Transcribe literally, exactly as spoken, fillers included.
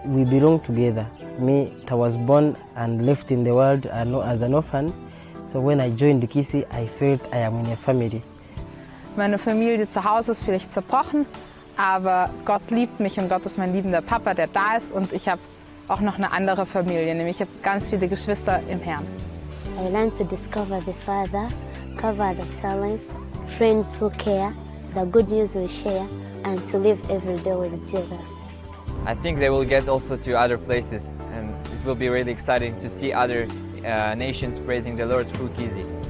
we belong together. Me, I was born and left in the world as an orphan. So when I joined Kisi, I felt I am in a family. Meine Familie zu Hause ist vielleicht zerbrochen, aber Gott liebt mich und Gott ist mein liebender Papa, der da ist. Und ich habe auch noch eine andere Familie, nämlich ich habe ganz viele Geschwister im Herrn. I learned to discover the Father, cover the talents, friends who care, the good news we share, and to live every day with Jesus. I think they will get also to other places, and it will be really exciting to see other uh, nations praising the Lord through Kisi.